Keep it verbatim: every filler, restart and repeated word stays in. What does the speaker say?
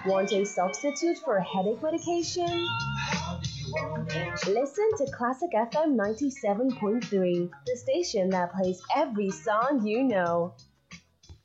Want a substitute for headache medication? Listen to Classic F M ninety-seven point three, the station that plays every song you know.